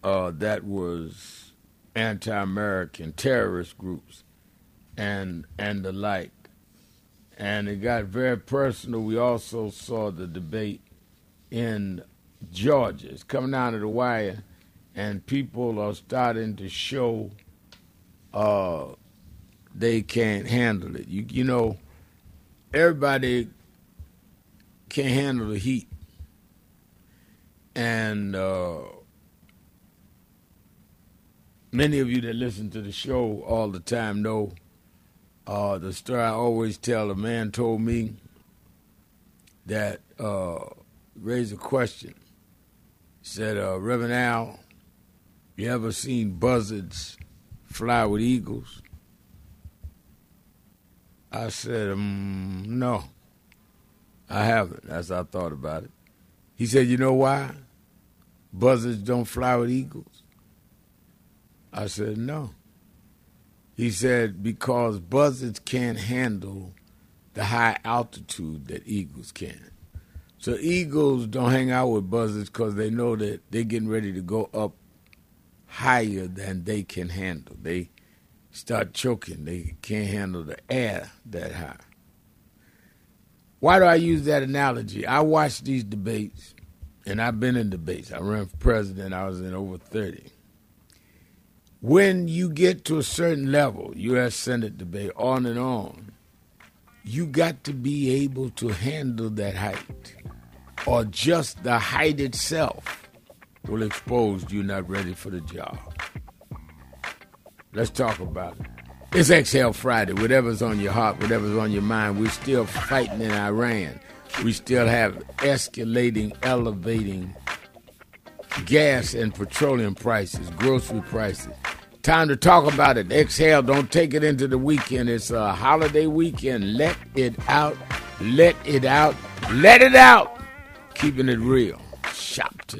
that was anti-American terrorist groups and the like. And it got very personal. We also saw the debate in Georgia. It's coming down to the wire, and people are starting to show they can't handle it. You know, everybody can't handle the heat. And many of you that listen to the show all the time know the story I always tell. A man told me that raised a question. He said, Reverend Al, you ever seen buzzards fly with eagles? I said, no, I haven't, as I thought about it. He said, you know why buzzards don't fly with eagles? I said, no. He said, because buzzards can't handle the high altitude that eagles can. So eagles don't hang out with buzzards because they know that they're getting ready to go up higher than they can handle. They start choking. They can't handle the air that high. Why do I use that analogy? I watch these debates, and I've been in debates. I ran for president. I was in over 30. When you get to a certain level, U.S. Senate debate, on and on, you got to be able to handle that height, or just the height itself will expose you're not ready for the job. Let's talk about it. It's Exhale Friday. Whatever's on your heart, whatever's on your mind, we're still fighting in Iran. We still have escalating, elevating gas and petroleum prices, grocery prices. Time to talk about it. Exhale, don't take it into the weekend. It's a holiday weekend. Let it out. Let it out. Let it out. Keeping it real. Shopton.